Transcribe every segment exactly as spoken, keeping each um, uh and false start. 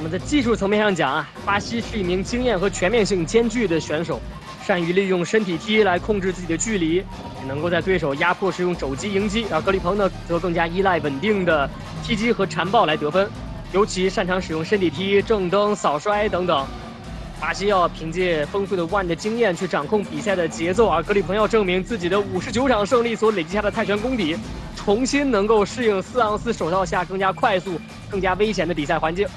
那么在技术层面上讲啊，巴西是一名经验和全面性兼具的选手，善于利用身体踢来控制自己的距离，也能够在对手压迫时用肘击迎击。而格里彭呢，则更加依赖稳定的踢击和缠抱来得分，尤其擅长使用身体踢、正蹬、扫摔等等。巴西要凭借丰富的腕的经验去掌控比赛的节奏，而格里彭要证明自己的五十九场胜利所累积下的泰拳功底，重新能够适应四盎司手套下更加快速、更加危险的比赛环境。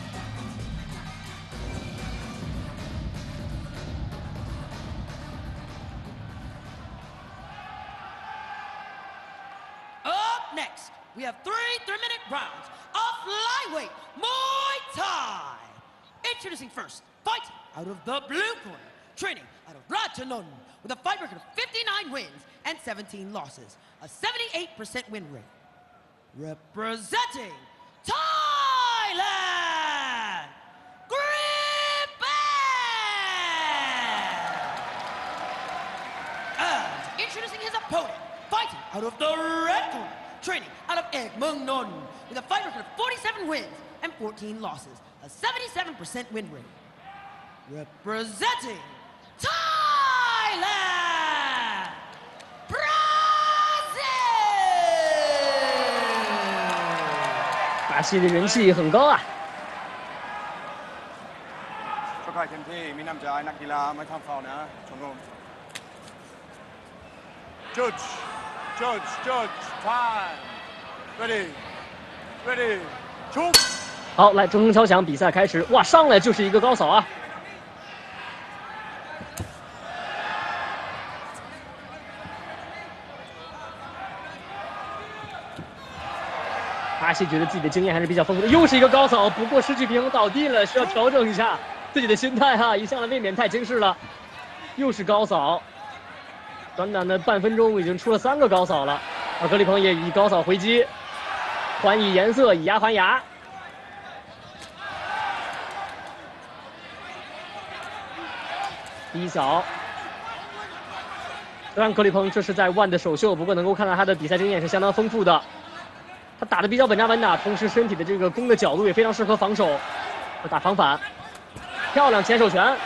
Next, we have three three-minute rounds of flyweight Muay Thai. Introducing first, fight out of the blue corner, training out of Ratanon with a fight record of fifty-nine wins and seventeen losses, a seventy-eight percent win rate. Representing Thailand, Gripen! And introducing his opponent, fighting out of the red corner, training out of Egg Mung Non with a fight record of forty-seven wins and fourteen losses, a seventy-seven percent win rate. Representing Thailand, Brazil! 巴西的人气很高啊。 ชกให้เต็มที่มีน้ำใจนักกีฬาไม่ทำฟาวล์นะชมรม Judge Judge Judge time ready ready 出。 好，来，钟声敲响，比赛开始。哇，上来就是一个高扫啊！巴西觉得自己的经验还是比较丰富的，又是一个高扫，不过失去平衡倒地了，需要调整一下自己的心态哈，一上来未免太轻视了。又是高扫，短短的半分钟已经出了三个高扫了。啊，格里彭也以高扫回击，还以颜色，以牙还牙。 低扫，虽然格里彭这是在腕的首秀，不过能够看到他的比赛经验是相当丰富的。他打得比较稳扎稳打，同时身体的这个攻的角度也非常适合防守，打防反，漂亮前手拳。